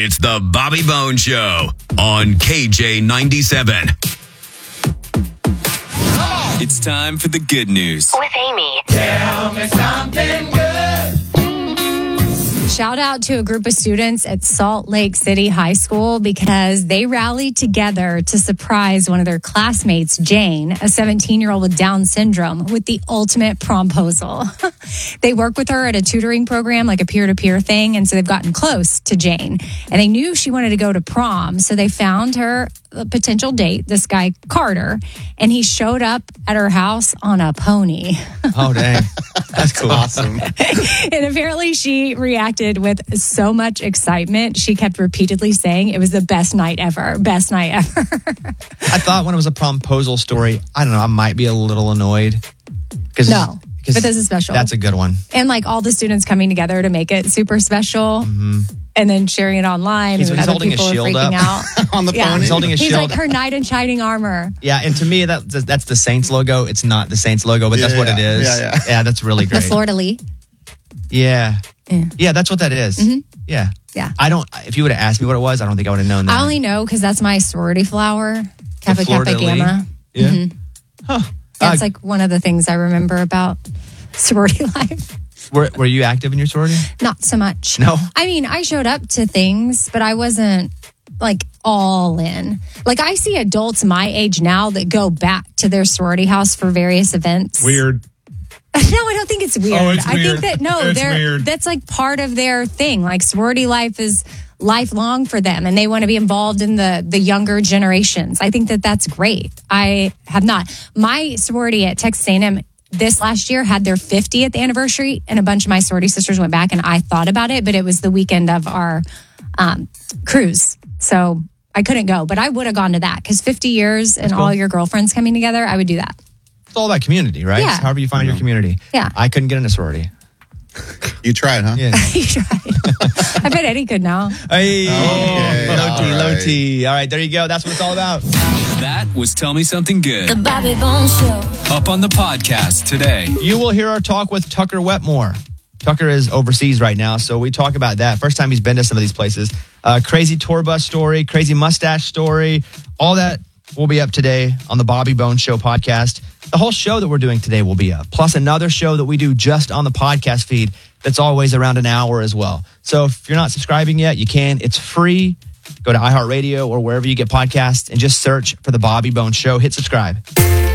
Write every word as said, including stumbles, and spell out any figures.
It's the Bobby Bone Show on K J ninety-seven. It's time for the good news. With Amy. Tell me something good. Shout out to a group of students at Salt Lake City High School because they rallied together to surprise one of their classmates, Jane, a seventeen-year-old with Down syndrome, with the ultimate promposal. They work with her at a tutoring program, like a peer-to-peer thing, and so they've gotten close to Jane. And they knew she wanted to go to prom, so they found her a potential date, this guy, Carter, and he showed up at her house on a pony. Oh, dang. That's cool. Awesome. And apparently she reacted with so much excitement. She kept repeatedly saying it was the best night ever. Best night ever. I thought when it was a promposal story, I don't know, I might be a little annoyed. Cause, no, cause but this is special. That's a good one. And like all the students coming together to make it super special. Mm-hmm. And then sharing it online. He's, and he's other holding people a shield are freaking up out. on the yeah. phone. He's holding a He's shield. like her knight in shining armor. Yeah, and to me, that that's the Saints logo. It's not the Saints logo, but Yeah, that's what yeah. it is. Yeah, yeah. Yeah, that's really great. The Florida Lee. Yeah. Yeah. Yeah, that's what that is. Mm-hmm. Yeah. Yeah. I don't, if you would have asked me what it was, I don't think I would have known that. I only know because that's my sorority flower. Kappa Kappa Florida Lee? Gamma. Yeah. Mm-hmm. Huh. That's Uh, like one of the things I remember about sorority life. were, were you active in your sorority? Not so much. No? I mean, I showed up to things, but I wasn't like all in. Like I see adults my age now that go back to their sorority house for various events. Weird. No, I don't think it's weird. Oh, it's I weird. think that no, It's they're weird. that's like part of their thing. Like sorority life is lifelong for them and they want to be involved in the the younger generations. I think that that's great. I have not. My sorority at Texas A and M this last year had their fiftieth anniversary and a bunch of my sorority sisters went back and I thought about it, but it was the weekend of our um, cruise. So I couldn't go, but I would have gone to that because fifty years and cool. all your girlfriends coming together, I would do that. It's all about community, right? Yeah. It's however you find your community. Yeah. I couldn't get in a sorority. You tried, huh? Yeah. You tried. I bet Eddie could now. Hey, Okay, low all T, low right. T. All right, there you go. That's what it's all about. That was Tell Me Something Good. The Bobby Bone Show. Up on the podcast today. You will hear our talk with Tucker Wetmore. Tucker is overseas right now, so we talk about that. First time he's been to some of these places. Uh, crazy tour bus story, crazy mustache story, all that will be up today on the Bobby Bone Show podcast. The whole show that we're doing today will be up, plus another show that we do just on the podcast feed that's always around an hour as well. So if you're not subscribing yet, you can. It's free. Go to iHeartRadio or wherever you get podcasts and just search for the Bobby Bone Show. Hit subscribe.